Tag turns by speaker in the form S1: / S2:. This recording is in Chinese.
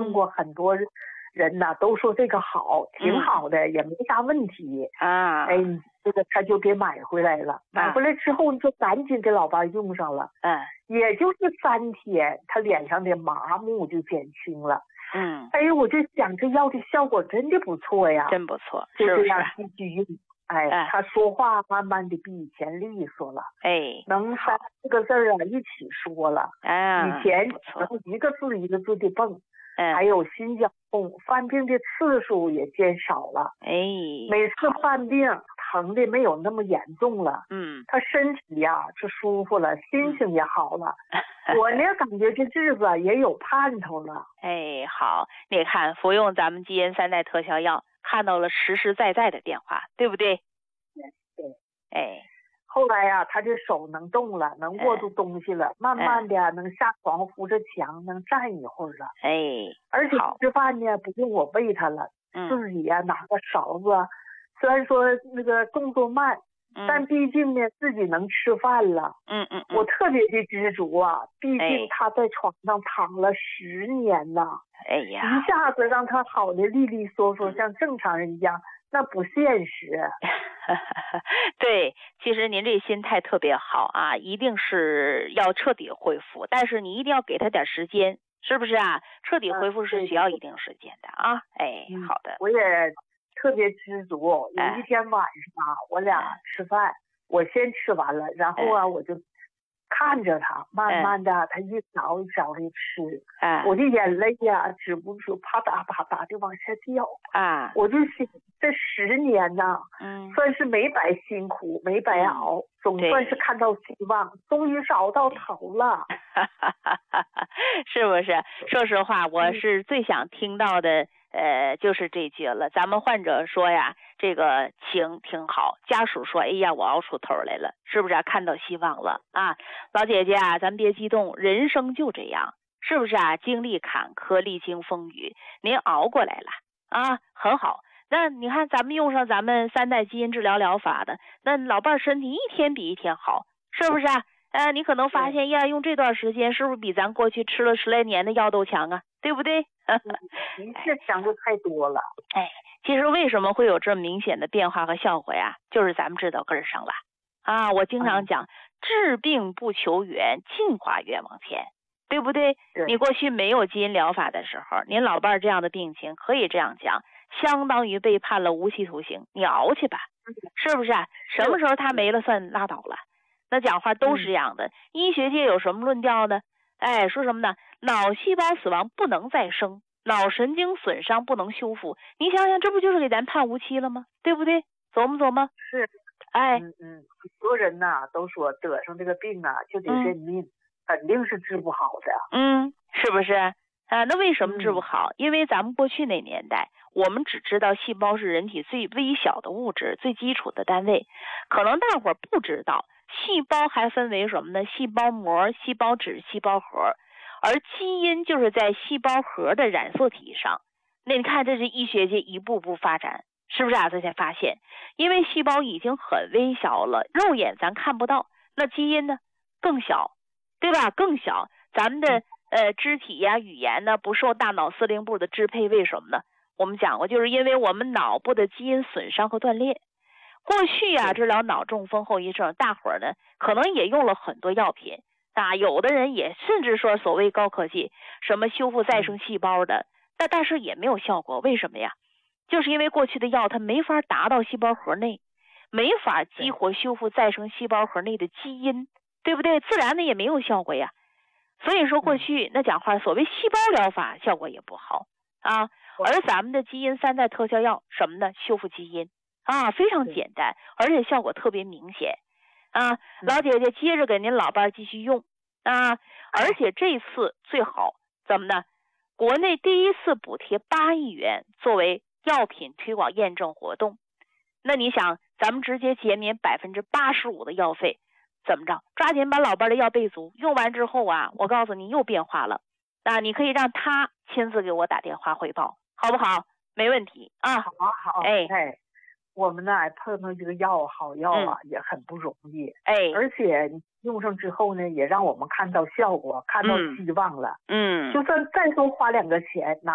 S1: 用过很多人呐，都说这个好，挺好的，也没啥问题
S2: 啊。
S1: 哎，这个他就给买回来了，买回来之后就赶紧给老伴用上了。也就是3天，他脸上的麻木就减轻了。哎呦，我就想这药的效果真的不错呀，
S2: 真不错，
S1: 就这样继续用。哎，他说话慢慢的比以前利索了，能3、4个字啊一起说了。以前能一个字一个字的蹦。还有心绞痛，犯病的次数也减少了。每次犯病疼的没有那么严重了。他身体呀是舒服了，心情也好了。我呢感觉这日子也有盼头了。
S2: 好，你看服用咱们基因3代特效药，看到了实实在在的变化，对不对？
S1: 对。后来呀，他这手能动了，能握住东西了，慢慢的能下床扶着墙，能站一会儿了。而且吃饭呢不用我喂他了，自己呀拿个勺子，虽然说那个动作慢，但毕竟呢自己能吃饭了。我特别的知足啊，毕竟他在床上躺了10年了。一下子让他好的利利索索，像正常人一样，那不现实。
S2: 对，其实您这心态特别好啊，一定是要彻底恢复，但是你一定要给他点时间，是不是啊？彻底恢复是需要一定时间的啊。好的。
S1: 我也特别知足，有一天晚上我俩吃饭，我先吃完了，然后啊我就看着他，慢慢的他一勺一勺的吃，我的眼泪呀止不住啪嗒啪嗒的往下掉。我就想这10年呐，算是没白辛苦，没白熬，总算是看到希望，终于找到头了。
S2: 是不是？说实话，我是最想听到的就是这句了。咱们患者说呀，这个情挺好，家属说哎呀我熬出头来了，是不是看到希望了啊？老姐姐啊，咱别激动，人生就这样，是不是啊？经历坎坷，历经风雨，您熬过来了啊，很好。那你看咱们用上咱们3代基因治疗疗法的，那老伴身体一天比一天好，是不是啊？你可能发现呀，用这段时间是不是比咱过去吃了10来年的药都强啊？对不对？
S1: 您是强的太多了。
S2: 其实为什么会有这么明显的变化和效果呀？就是咱们治到根上了啊！我经常讲，治病不求源，进化越往前，对不对？你过去没有基因疗法的时候，您老伴这样的病情，可以这样讲，相当于被判了无期徒刑，你熬去吧，是不是啊？什么时候他没了算拉倒了？那讲话都是这样的。医学界有什么论调呢？说什么呢？脑细胞死亡不能再生，脑神经损伤不能修复。你想想，这不就是给咱判无期了吗？对不对？琢磨琢磨。
S1: 是。很多人呐都说得上这个病啊就得认命，肯定是治不好的。
S2: 是不是？那为什么治不好？因为咱们过去那年代，我们只知道细胞是人体最微小的物质，最基础的单位，可能大伙儿不知道细胞还分为什么呢？细胞膜、细胞质、细胞核，而基因就是在细胞核的染色体上。那你看，这是医学界一步步发展，是不是啊？这才发现，因为细胞已经很微小了，肉眼咱看不到，那基因呢更小，对吧？更小，咱们的肢体呀、语言呢不受大脑司令部的支配，为什么呢？我们讲过，就是因为我们脑部的基因损伤和断裂。过去啊，治疗脑中风后遗症，大伙儿呢可能也用了很多药品啊，有的人也甚至说所谓高科技，什么修复再生细胞的，但是也没有效果。为什么呀？就是因为过去的药它没法达到细胞核内，没法激活修复再生细胞核内的基因，对不对？自然的也没有效果呀。所以说过去那讲话，所谓细胞疗法效果也不好啊。而咱们的基因3代特效药什么呢？修复基因啊，非常简单，而且效果特别明显啊。老姐姐接着给您老伴继续用啊，而且这次最好怎么呢？国内第一次补贴8亿元作为药品推广验证活动。那你想，咱们直接减免85%的药费，怎么着？抓紧把老伴的药备足，用完之后啊，我告诉你又变化了。你可以让他亲自给我打电话汇报，好不好？没问题啊。
S1: 好。我们呢碰到这个药好药啊，也很不容易。而且用上之后呢，也让我们看到效果，看到希望了。就算再多花2个钱，哪